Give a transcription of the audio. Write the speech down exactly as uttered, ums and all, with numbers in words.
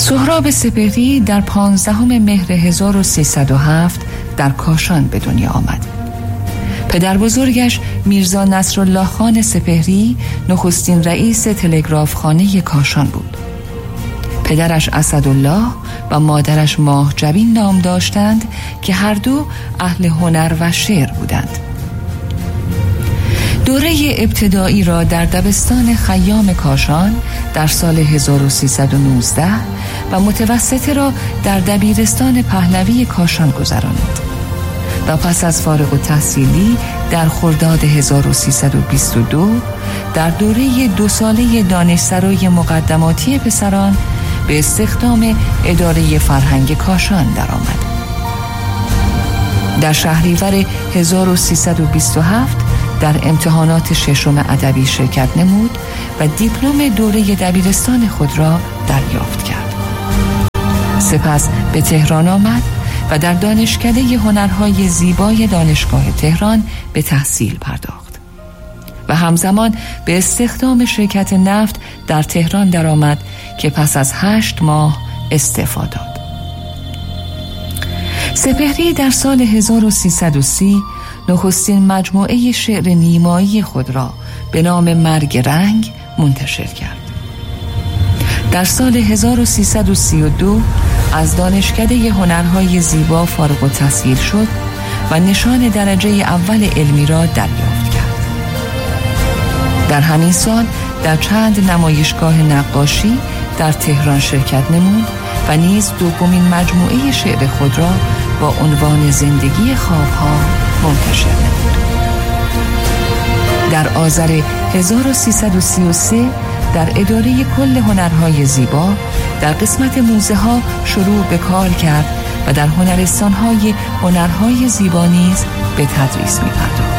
سهراب سپهری در پانزدهم مهر هزار و سیصد و هفت در کاشان به دنیا آمد. پدر بزرگش میرزا نصرالله خان سپهری نخستین رئیس تلگرافخانه کاشان بود. پدرش اسدالله و مادرش ماه جبین نام داشتند که هر دو اهل هنر و شعر بودند. دوره ابتدایی را در دبستان خیام کاشان در سال هزار و سیصد و نوزده و متوسطه را در دبیرستان پهلوی کاشان گذراند و پس از فارغ التحصیلی در خرداد هزار و سیصد و بیست و دو در دوره دو ساله دانشسرای مقدماتی پسران به استخدام اداره فرهنگ کاشان درآمد. در شهریور هزار و سیصد و بیست و هفت در امتحانات ششم ادبی شرکت نمود و دیپلم دوره دبیرستان خود را دریافت کرد. سپس به تهران آمد و در دانشکده هنرهای زیبای دانشگاه تهران به تحصیل پرداخت و همزمان به استخدام شرکت نفت در تهران درآمد که پس از هشت ماه استعفا داد. سپهری در سال هزار و سیصد و سی نخستین مجموعه شعر نیمایی خود را به نام مرگ رنگ منتشر کرد. در سال هزار و سیصد و سی و دو از دانشکده هنرهای زیبا فارغ التحصیل شد و نشان درجه اول علمی را دریافت کرد. در همین سال در چند نمایشگاه نقاشی در تهران شرکت نمود و نیز دومین مجموعه شعر خود را با عنوان زندگی خوابها منتشر نمود. در آذر هزار و سیصد و سی و سه در اداره کل هنرهای زیبا در قسمت موزه ها شروع به کار کرد و در هنرستان‌های هنرهای زیبا نیز به تدریس می‌پرداخت.